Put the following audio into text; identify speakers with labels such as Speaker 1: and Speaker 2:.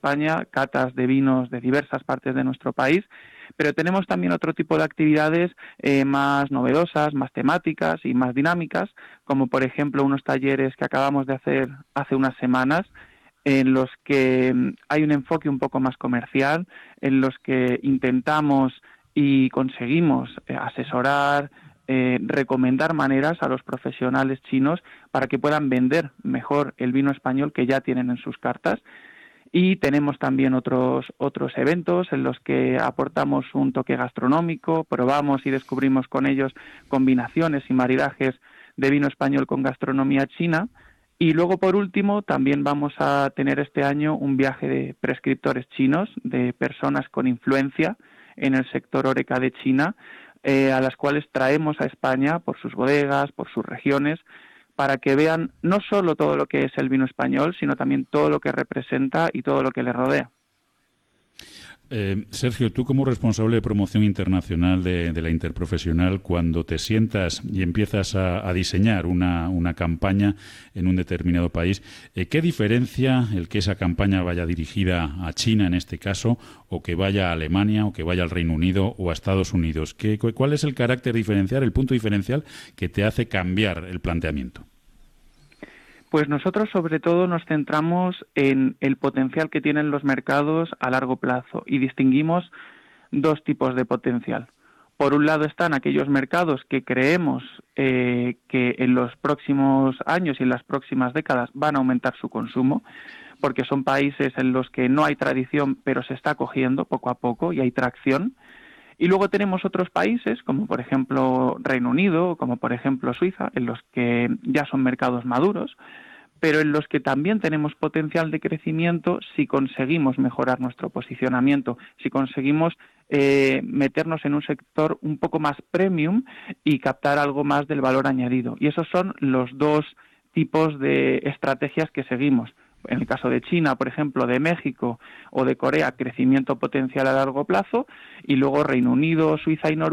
Speaker 1: España catas de vinos de diversas partes de nuestro país, pero tenemos también otro tipo de actividades más novedosas, más temáticas y más dinámicas, como por ejemplo unos talleres que acabamos de hacer hace unas semanas, en los que hay un enfoque un poco más comercial, en los que intentamos y conseguimos asesorar, recomendar maneras a los profesionales chinos para que puedan vender mejor el vino español que ya tienen en sus cartas. Y tenemos también otros eventos en los que aportamos un toque gastronómico, probamos y descubrimos con ellos combinaciones y maridajes de vino español con gastronomía china. Y luego, por último, también vamos a tener este año un viaje de prescriptores chinos, de personas con influencia en el sector Horeca de China, a las cuales traemos a España por sus bodegas, por sus regiones, para que vean no solo todo lo que es el vino español, sino también todo lo que representa y todo lo que le rodea.
Speaker 2: Sergio, tú como responsable de promoción internacional de la Interprofesional, cuando te sientas y empiezas a diseñar una campaña en un determinado país, ¿qué diferencia el que esa campaña vaya dirigida a China en este caso, o que vaya a Alemania, o que vaya al Reino Unido o a Estados Unidos? ¿Cuál es el carácter diferencial, el punto diferencial que te hace cambiar el planteamiento?
Speaker 1: Pues nosotros sobre todo nos centramos en el potencial que tienen los mercados a largo plazo y distinguimos dos tipos de potencial. Por un lado están aquellos mercados que creemos que en los próximos años y en las próximas décadas van a aumentar su consumo, porque son países en los que no hay tradición, pero se está cogiendo poco a poco y hay tracción. Y luego tenemos otros países, como por ejemplo Reino Unido, como por ejemplo Suiza, en los que ya son mercados maduros, pero en los que también tenemos potencial de crecimiento si conseguimos mejorar nuestro posicionamiento, si conseguimos meternos en un sector un poco más premium y captar algo más del valor añadido. Y esos son los dos tipos de estrategias que seguimos. En el caso de China, por ejemplo, de México o de Corea, crecimiento potencial a largo plazo, y luego Reino Unido, Suiza y Noruega,